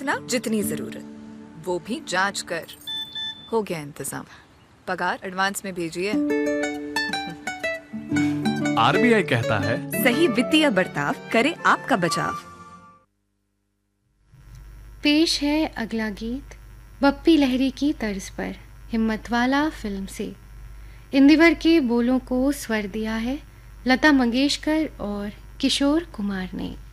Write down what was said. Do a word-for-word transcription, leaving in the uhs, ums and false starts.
रखना जितनी जरूरत, वो भी जांच कर। हो गया इंतजाम, पगार एडवांस में भेजिए। आरबीआई कहता है, सही वित्तीय बर्ताव करे आपका बचाव। पेश है अगला गीत बप्पी लहरी की तर्ज पर हिम्मतवाला फिल्म से। इंदिवर के बोलों को स्वर दिया है लता मंगेशकर और किशोर कुमार ने।